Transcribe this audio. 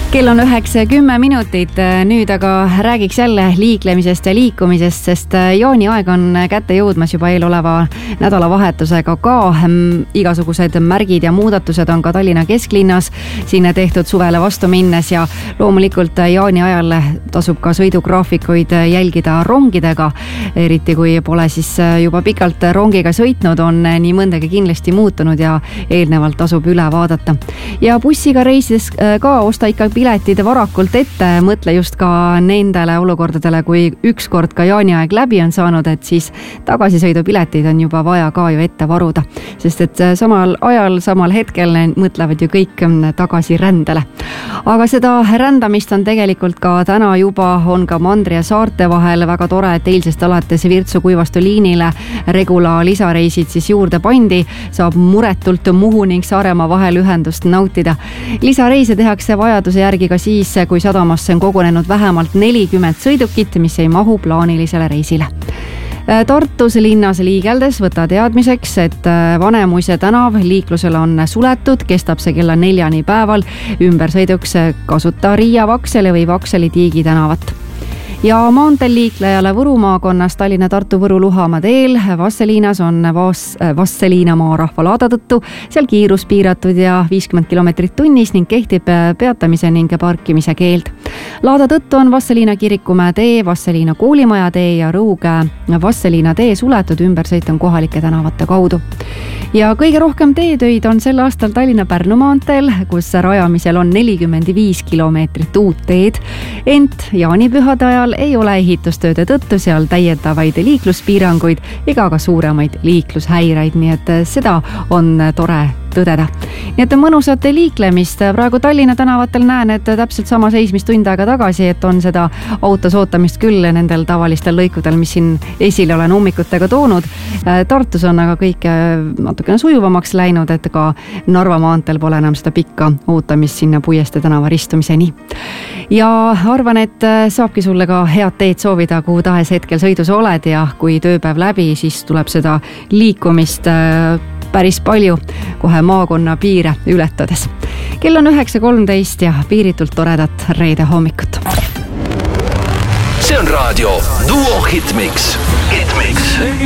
Kell on 9:10, nüüd aga räägiks jälle liiklemisest ja liikumisest, sest jaaniaeg on kätte jõudmas juba eeloleva nädalavahetusega ka. Igasugused märgid ja muudatused on ka Tallinna kesklinnas sinna tehtud suvele vastu minnes ja loomulikult jaani ajal tasub ka sõidugraafikuid jälgida rongidega. Eriti kui pole siis juba pikalt rongiga sõitnud, on nii mõndagi kindlasti muutunud ja eelnevalt tasub üle vaadata. Ja bussiga reisides ka osta ikka piletid varakult ette, mõtle just ka nendele olukordadele, kui ükskord ka jaaniaeg läbi on saanud, et siis tagasisõidupiletid on juba vaja ka ju ette varuda, sest et samal ajal, samal hetkel mõtlevad ju kõik tagasi rändele. Aga seda rändamist on tegelikult ka täna juba, on ka mandri ja saarte vahel väga tore, et eilsest alates Virtsu-Kuivastu liinile Regula lisareisid siis juurde pandi, saab muretult Muhu ning Saaremaa vahel ühendust nautida. Lisareise tehakse vajaduse järgi ka siis, kui sadamasse on kogunenud vähemalt 40 sõidukit, mis ei mahu plaanilisele reisile. Tartus linnas liigeldes võta teadmiseks, et Vanemuise tänav liiklusele on suletud, kestab see kella 4 päeval. Ümbersõiduks kasuta Riia Vakseli või Vakseli-Tiigi tänavat. Ja maanteel liiklejale Võru maakonnas Tallinna-Tartu-Võru-Luhamaa teel Vasseliinas on Vasseliinamaa rahvalaada tõttu seal kiirus piiratud ja 50 kilomeetrit tunnis ning kehtib peatamise ning parkimise keeld. Laada tõttu on Vasseliina Kirikumäe tee, Vasseliina koolimaja tee ja Rõuge Vasseliina tee suletud, ümbersõit on kohalike tänavate kaudu. Ja kõige rohkem teetöid on sel aastal Tallinna-Pärnu maanteel, kus rajamisel on 45 kilomeetrit uut teed, ent jaanipühade ajal ei ole ehitustööde tõttu seal täiendavaid liikluspiiranguid ega ka suuremaid liiklushäireid, nii et seda on tore tõdeda. Nii et mõnusat liiklemist. Praegu Tallinna tänavatel näen, et täpselt sama seismist tund aega tagasi, et on seda autos ootamist küll nendel tavalistel lõikudel, mis siin esile olen ummikutega toonud. Tartus on aga kõik natukene sujuvamaks läinud, et ka Narva maanteel pole enam seda pikka ootamist sinna Puiestee tänava ristumiseni. Ja arvan, et saabki sulle ka head teed soovida, kuhu tahes hetkel sõidus oled ja kui tööpäev läbi, siis tuleb seda liikumist päris palju kohe maakonna piire ületades. Kell on 9:13 ja piiritult toredat reede hommikut. See on raadio Duo Hitmix.